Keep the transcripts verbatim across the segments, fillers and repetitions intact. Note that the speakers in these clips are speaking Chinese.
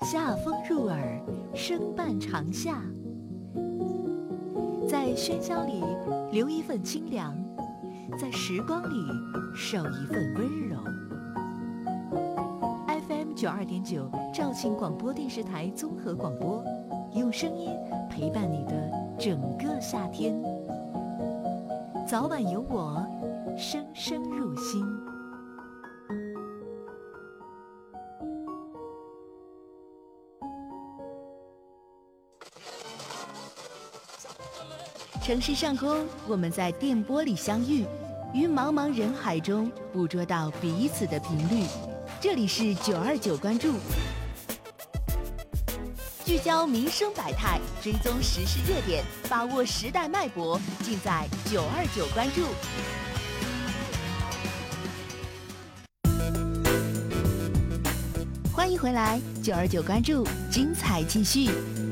夏风入耳，声伴长夏。在喧嚣里留一份清凉，在时光里守一份温柔。F M 九二点九，肇庆广播电视台综合广播，用声音陪伴你的整个夏天。早晚有我，声声入心。城市上空，我们在电波里相遇，于茫茫人海中捕捉到彼此的频率。这里是九二九关注，聚焦民生百态，追踪时事热点，把握时代脉搏，尽在九二九关注。欢迎回来，九二九关注，精彩继续。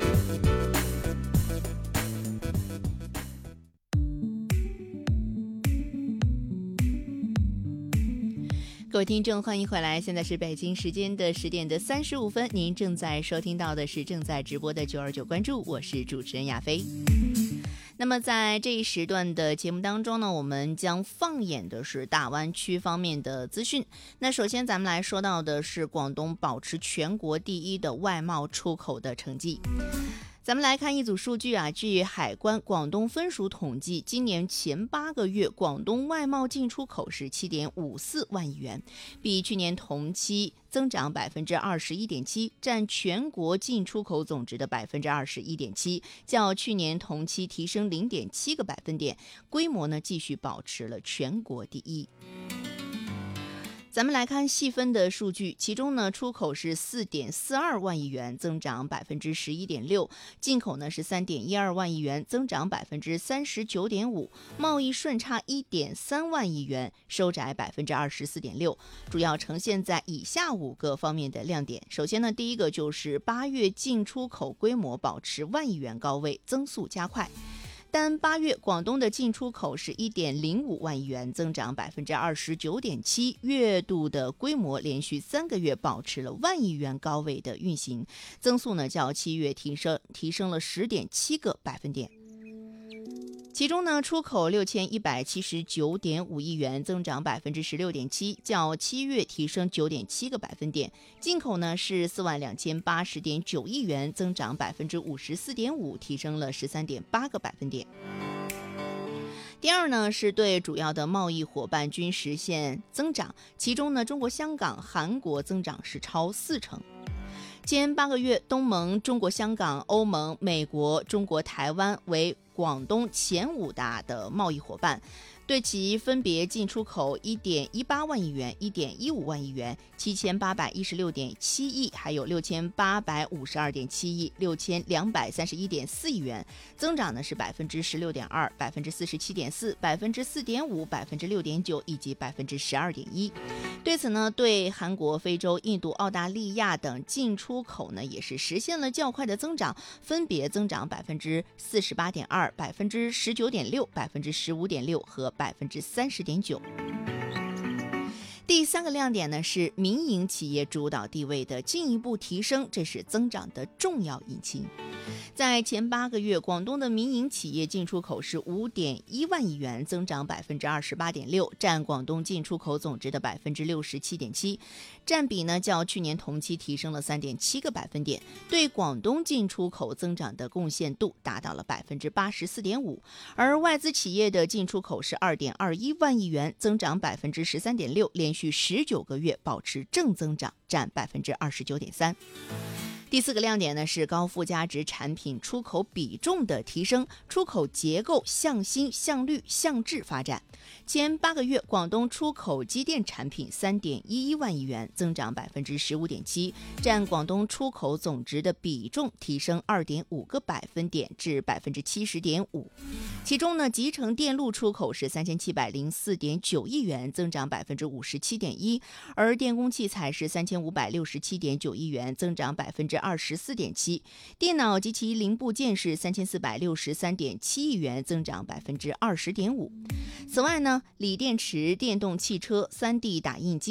各位听众，欢迎回来！现在是北京时间的十点的三十五分，您正在收听到的是正在直播的九二九关注，我是主持人亚飞。那么在这一时段的节目当中呢，我们将放眼的是大湾区方面的资讯。那首先咱们来说到的是广东保持全国第一的外贸出口的成绩。咱们来看一组数据啊，据海关广东分署统计，今年前八个月广东外贸进出口是 七点五四万亿元，比去年同期增长 百分之二十一点七， 占全国进出口总值的 百分之二十一点七， 较去年同期提升 零点七个百分点，规模呢继续保持了全国第一。咱们来看细分的数据，其中呢，出口是 四点四二万亿元，增长 百分之十一点六， 进口呢是 三点一二万亿元，增长 百分之三十九点五， 贸易顺差 一点三万亿元，收窄 百分之二十四点六， 主要呈现在以下五个方面的亮点。首先呢，第一个就是八月进出口规模保持万亿元高位，增速加快。单八月广东的进出口是 一点零五万亿元，增长 百分之二十九点七， 月度的规模连续三个月保持了万亿元高位的运行，增速呢较七月提升提升了 十点七个百分点。其中呢，出口六千一百七十九点五亿元，增长 百分之十六点七， 较七月提升 九点七个百分点。进口呢是四万两千八十点九亿元，增长 百分之五十四点五， 提升了 十三点八个百分点。第二呢，是对主要的贸易伙伴均实现增长，其中呢，中国香港、韩国增长是超四成。前八个月，东盟、中国香港、欧盟、美国、中国台湾为广东前五大的贸易伙伴，对其分别进出口 一点一八万亿元、一点一五万亿元、七千八百一十六点七亿，还有六千八百五十二点七亿、六千两百三十一点四亿元，增长呢是 百分之十六点二、百分之四十七点四、百分之四点五、百分之六点九以及 百分之十二点一。对此呢，对韩国、非洲、印度、澳大利亚等进出口呢也是实现了较快的增长，分别增长 百分之四十八点二、百分之十九点六、百分之十五点六和百分之三十点九。第三个亮点呢是民营企业主导地位的进一步提升，这是增长的重要引擎。在前八个月，广东的民营企业进出口是 五点一万亿元，增长 百分之二十八点六， 占广东进出口总值的 百分之六十七点七， 占比呢较去年同期提升了 三点七个百分点，对广东进出口增长的贡献度达到了 百分之八十四点五。 而外资企业的进出口是 二点二一万亿元，增长 百分之十三点六， 连续十九个月保持正增长，占 百分之二十九点三。第四个亮点呢是高附加值产品出口比重的提升，出口结构向新、向绿、向质发展。前八个月，广东出口机电产品 三点一一万亿元，增长 百分之十五点七， 占广东出口总值的比重提升 二点五个百分点至 百分之七十点五。其中呢，集成电路出口是 三千七百零四点九亿元，增长 百分之五十七点一， 而电工器材是 三千五百六十七点九亿元，增长 百分之二十四点七， 电脑及其零部件是 三千四百六十三点七亿元，增长 百分之二十点五。此外呢，锂电池、电动汽车、三 D 打印机